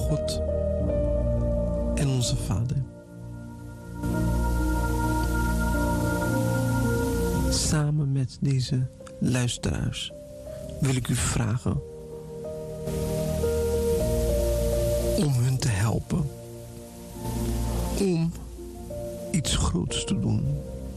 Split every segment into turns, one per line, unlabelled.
God en onze Vader. Samen met deze luisteraars wil ik u vragen om hun te helpen. Om iets groots te doen.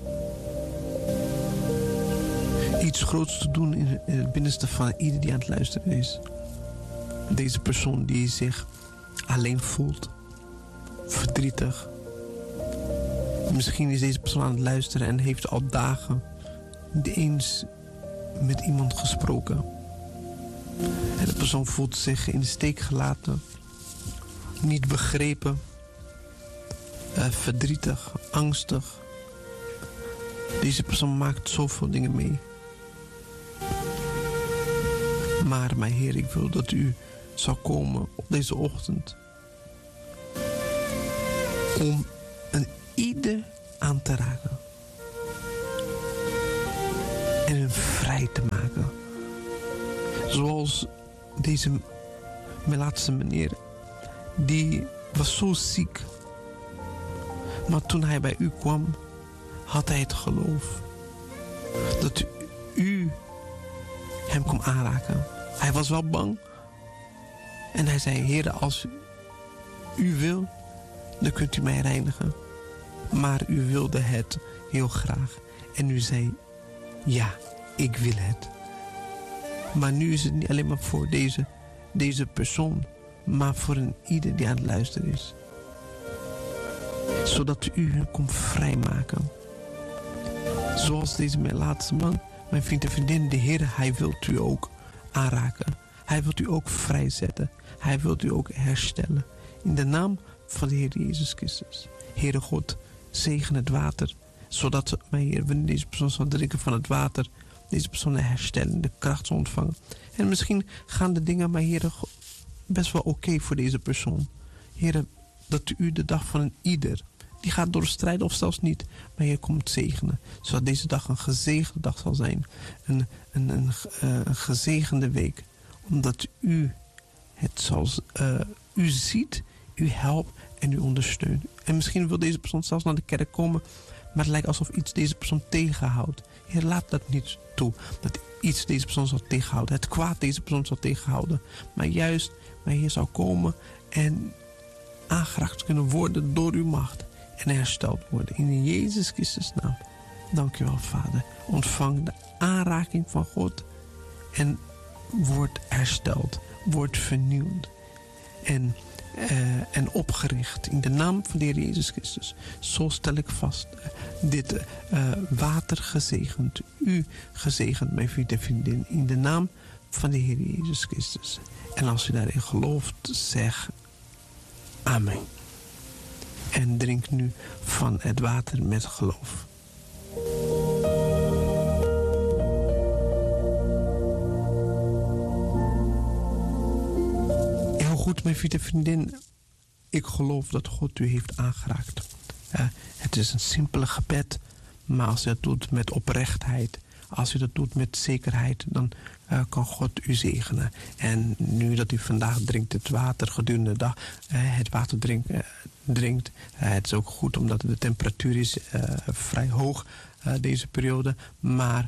Iets groots te doen in het binnenste van ieder die aan het luisteren is. Deze persoon die zich alleen voelt. Verdrietig. Misschien is deze persoon aan het luisteren en heeft al dagen niet eens met iemand gesproken. En de persoon voelt zich in de steek gelaten. Niet begrepen. Verdrietig. Angstig. Deze persoon maakt zoveel dingen mee. Maar mijn Heer, ik wil dat u zal komen op deze ochtend. Om een ieder aan te raken. En hem vrij te maken. Zoals deze Melaatse meneer. Die was zo ziek. Maar toen hij bij u kwam, had hij het geloof. Dat u hem kon aanraken. Hij was wel bang. En hij zei, Heer, als u wil, dan kunt u mij reinigen. Maar u wilde het heel graag. En u zei, ja, ik wil het. Maar nu is het niet alleen maar voor deze persoon, maar voor een ieder die aan het luisteren is. Zodat u hem kon vrijmaken. Zoals deze mijn laatste man, mijn vriend en vriendin, de Heer, hij wilt u ook aanraken. Hij wilt u ook vrijzetten. Hij wilt u ook herstellen. In de naam van de Heer Jezus Christus. Heere God, zegen het water. Zodat, mijn Heer, wanneer deze persoon zal drinken van het water, deze persoon herstellen, de kracht zal ontvangen. En misschien gaan de dingen, mijn Heer, best wel oké voor deze persoon. Heer, dat u de dag van een ieder, die gaat door strijden of zelfs niet, maar Heer komt zegenen. Zodat deze dag een gezegende dag zal zijn. Een gezegende week. Omdat u het zal, u ziet, u helpt en u ondersteunt. En misschien wil deze persoon zelfs naar de kerk komen, maar het lijkt alsof iets deze persoon tegenhoudt. Heer, laat dat niet toe. Dat iets deze persoon zal tegenhouden. Het kwaad deze persoon zal tegenhouden. Maar juist, maar Heer zal komen en aangeraakt kunnen worden door uw macht. En hersteld worden. In Jezus Christus naam. Dank u wel, Vader. Ontvang de aanraking van God. En word hersteld. Word vernieuwd. En opgericht. In de naam van de Heer Jezus Christus. Zo stel ik vast. Dit water gezegend. U gezegend, mijn vriend en vriendin. In de naam van de Heer Jezus Christus. En als u daarin gelooft, zeg amen. En drink nu van het water met geloof. Heel goed, mijn vriend en vriendin. Ik geloof dat God u heeft aangeraakt. Het is een simpele gebed. Maar als u dat doet met oprechtheid, als u dat doet met zekerheid, dan kan God u zegenen. En nu dat u vandaag drinkt het water gedurende de dag, het water drinkt. Het is ook goed omdat de temperatuur is vrij hoog deze periode. Maar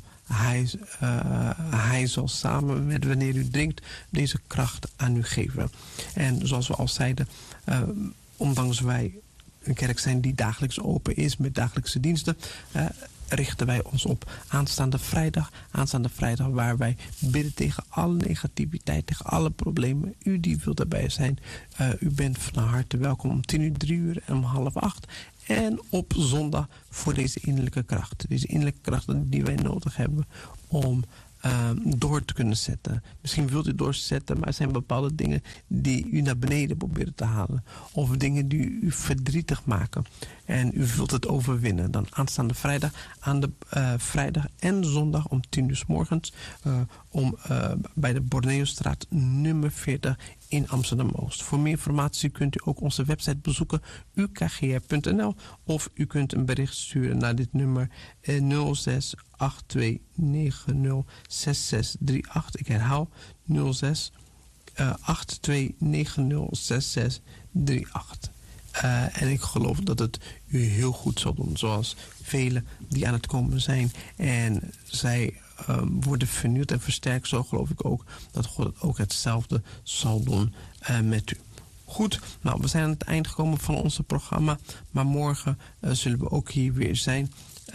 hij zal samen met wanneer u drinkt deze kracht aan u geven. En zoals we al zeiden, ondanks wij een kerk zijn die dagelijks open is met dagelijkse diensten, richten wij ons op aanstaande vrijdag waar wij bidden tegen alle negativiteit, tegen alle problemen. U die wilt erbij zijn, u bent van harte welkom om 10:00, 3:00 en om 7:30. En op zondag voor deze innerlijke kracht. Deze innerlijke kracht die wij nodig hebben om door te kunnen zetten. Misschien wilt u doorzetten, maar er zijn bepaalde dingen die u naar beneden proberen te halen. Of dingen die u verdrietig maken. En u wilt het overwinnen. Dan aanstaande vrijdag, vrijdag en zondag om 10:00 's morgens. Bij de Borneostraat nummer 40 in Amsterdam-Oost. Voor meer informatie kunt u ook onze website bezoeken, ukgr.nl. Of u kunt een bericht sturen naar dit nummer 06 8290 6638. Ik herhaal 06 En ik geloof dat het u heel goed zal doen. Zoals velen die aan het komen zijn. En zij worden vernieuwd en versterkt. Zo geloof ik ook dat God ook hetzelfde zal doen met u. Goed, nou, we zijn aan het eind gekomen van ons programma. Maar morgen zullen we ook hier weer zijn.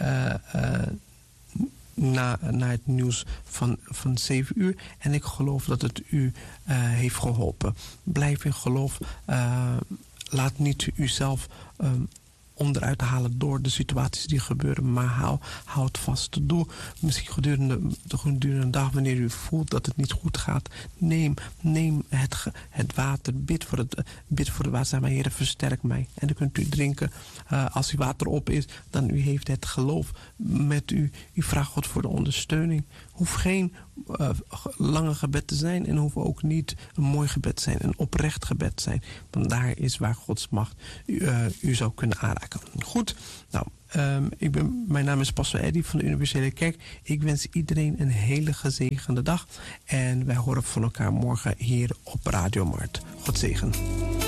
Na het nieuws van 7 uur. En ik geloof dat het u heeft geholpen. Blijf in geloof. Laat niet uzelf onderuit halen door de situaties die gebeuren. Maar hou het vast. Doe misschien gedurende de dag, wanneer u voelt dat het niet goed gaat. Neem het water. Bid voor het water. Zeg maar, Heer, versterk mij. En dan kunt u drinken. Als uw water op is, dan u heeft het geloof met u. U vraagt God voor de ondersteuning. Hoeft geen lange gebed te zijn. En hoeft ook niet een mooi gebed te zijn. Een oprecht gebed te zijn. Want daar is waar Gods macht u zou kunnen aanraken. Goed, nou, mijn naam is Pastor Eddy van de Universele Kerk. Ik wens iedereen een hele gezegende dag. En wij horen van elkaar morgen hier op Radio Markt. God zegen.